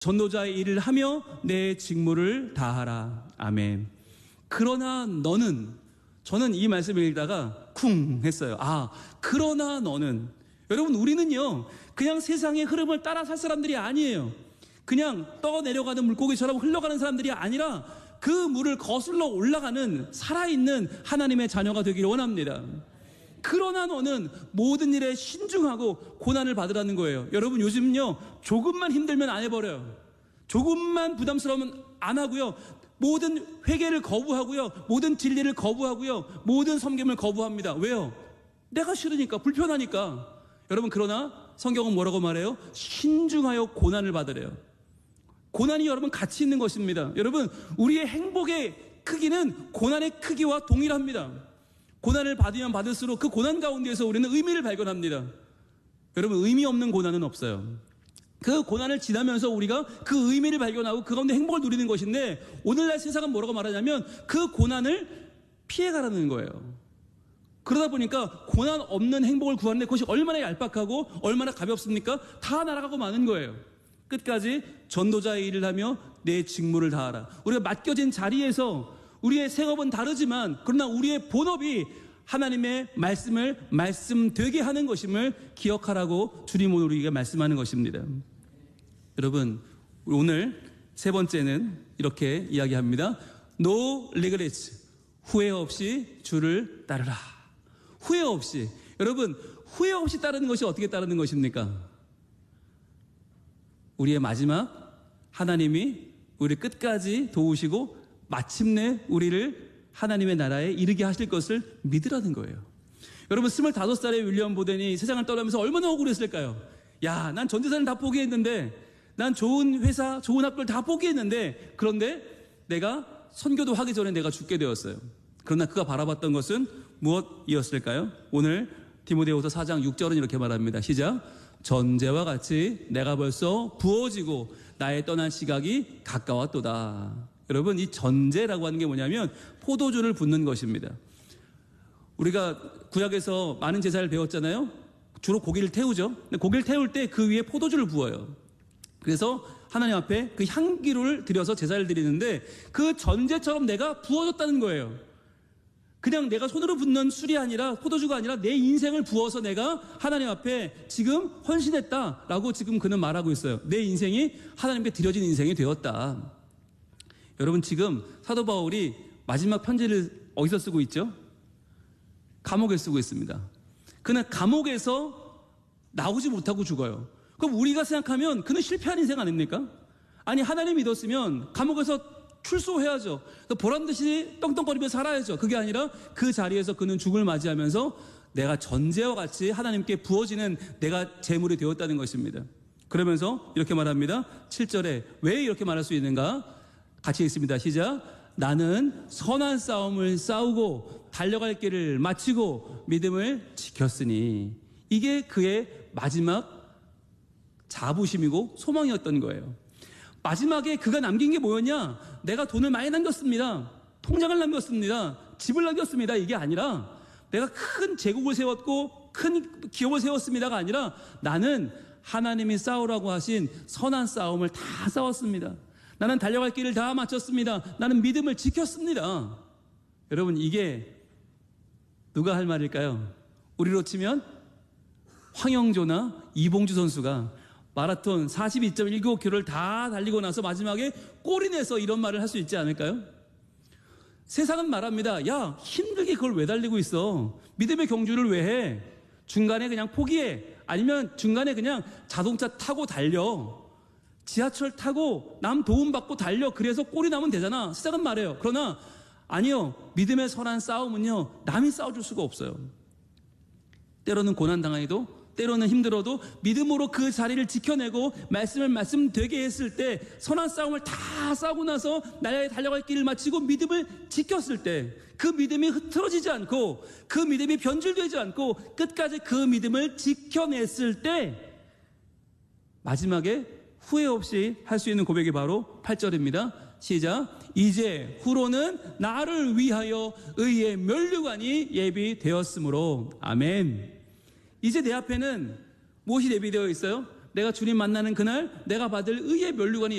전도자의 일을 하며 내 직무를 다하라. 아멘. 그러나 너는, 저는 이 말씀을 읽다가 쿵 했어요. 그러나 너는. 여러분, 우리는요 그냥 세상의 흐름을 따라 살 사람들이 아니에요. 그냥 떠내려가는 물고기처럼 흘러가는 사람들이 아니라 그 물을 거슬러 올라가는 살아있는 하나님의 자녀가 되기를 원합니다. 그러나 너는 모든 일에 신중하고 고난을 받으라는 거예요. 여러분, 요즘요 조금만 힘들면 안 해버려요. 조금만 부담스러우면 안 하고요, 모든 회개를 거부하고요, 모든 진리를 거부하고요, 모든 섬김을 거부합니다. 왜요? 내가 싫으니까, 불편하니까. 여러분, 그러나 성경은 뭐라고 말해요? 신중하여 고난을 받으래요. 고난이 여러분 가치 있는 것입니다. 여러분, 우리의 행복의 크기는 고난의 크기와 동일합니다. 고난을 받으면 받을수록 그 고난 가운데에서 우리는 의미를 발견합니다. 여러분, 의미 없는 고난은 없어요. 그 고난을 지나면서 우리가 그 의미를 발견하고 그 가운데 행복을 누리는 것인데, 오늘날 세상은 뭐라고 말하냐면 그 고난을 피해가라는 거예요. 그러다 보니까 고난 없는 행복을 구하는데 그것이 얼마나 얄팍하고 얼마나 가볍습니까? 다 날아가고 마는 거예요. 끝까지 전도자의 일을 하며 내 직무를 다하라. 우리가 맡겨진 자리에서 우리의 생업은 다르지만, 그러나 우리의 본업이 하나님의 말씀을 말씀되게 하는 것임을 기억하라고 주님 오늘 우리에게 말씀하는 것입니다. 여러분, 오늘 세 번째는 이렇게 이야기합니다. No regrets. 후회 없이 주를 따르라. 후회 없이. 여러분, 후회 없이 따르는 것이 어떻게 따르는 것입니까? 우리의 마지막, 하나님이 우리를 끝까지 도우시고 마침내 우리를 하나님의 나라에 이르게 하실 것을 믿으라는 거예요. 여러분, 25살의 윌리엄 보덴이 세상을 떠나면서 얼마나 억울했을까요? 야, 난 전 재산을 다 포기했는데, 난 좋은 회사, 좋은 학교를 다 포기했는데, 그런데 내가 선교도 하기 전에 내가 죽게 되었어요. 그러나 그가 바라봤던 것은 무엇이었을까요? 오늘 디모데후서 4장 6절은 이렇게 말합니다. 시작. 전제와 같이 내가 벌써 부어지고 나의 떠난 시각이 가까웠도다. 여러분, 이 전제라고 하는 게 뭐냐면 포도주를 붓는 것입니다. 우리가 구약에서 많은 제사를 배웠잖아요. 주로 고기를 태우죠. 근데 고기를 태울 때 그 위에 포도주를 부어요. 그래서 하나님 앞에 그 향기를 드려서 제사를 드리는데, 그 전제처럼 내가 부어졌다는 거예요. 그냥 내가 손으로 붓는 술이 아니라, 포도주가 아니라 내 인생을 부어서 내가 하나님 앞에 지금 헌신했다라고 지금 그는 말하고 있어요. 내 인생이 하나님께 드려진 인생이 되었다. 여러분, 지금 사도 바울이 마지막 편지를 어디서 쓰고 있죠? 감옥에 쓰고 있습니다. 그는 감옥에서 나오지 못하고 죽어요. 그럼 우리가 생각하면 그는 실패한 인생 아닙니까? 아니, 하나님 믿었으면 감옥에서 출소해야죠. 보란듯이 떵떵거리며 살아야죠. 그게 아니라 그 자리에서 그는 죽음을 맞이하면서 내가 전제와 같이 하나님께 부어지는 내가 제물이 되었다는 것입니다. 그러면서 이렇게 말합니다. 7절에 왜 이렇게 말할 수 있는가? 같이 읽습니다. 시작. 나는 선한 싸움을 싸우고 달려갈 길을 마치고 믿음을 지켰으니. 이게 그의 마지막 자부심이고 소망이었던 거예요. 마지막에 그가 남긴 게 뭐였냐? 내가 돈을 많이 남겼습니다. 통장을 남겼습니다. 집을 남겼습니다. 이게 아니라 내가 큰 제국을 세웠고 큰 기업을 세웠습니다가 아니라 나는 하나님이 싸우라고 하신 선한 싸움을 다 싸웠습니다. 나는 달려갈 길을 다 마쳤습니다. 나는 믿음을 지켰습니다. 여러분, 이게 누가 할 말일까요? 우리로 치면 황영조나 이봉주 선수가 마라톤 42.195km를 다 달리고 나서 마지막에 골이 내서 이런 말을 할 수 있지 않을까요? 세상은 말합니다. 야, 힘들게 그걸 왜 달리고 있어? 믿음의 경주를 왜 해? 중간에 그냥 포기해. 아니면 중간에 그냥 자동차 타고 달려. 지하철 타고 남 도움받고 달려. 그래서 골이 나면 되잖아. 세상은 말해요. 그러나 아니요. 믿음의 선한 싸움은요, 남이 싸워줄 수가 없어요. 때로는 고난당해도, 때로는 힘들어도 믿음으로 그 자리를 지켜내고 말씀을 말씀되게 했을 때, 선한 싸움을 다 싸우고 나서 나의 달려갈 길을 마치고 믿음을 지켰을 때, 그 믿음이 흐트러지지 않고 그 믿음이 변질되지 않고 끝까지 그 믿음을 지켜냈을 때, 마지막에 후회 없이 할 수 있는 고백이 바로 8절입니다. 시작. 이제 후로는 나를 위하여 의의 면류관이 예비되었으므로. 아멘. 이제 내 앞에는 무엇이 예비되어 있어요? 내가 주님 만나는 그날 내가 받을 의의 면류관이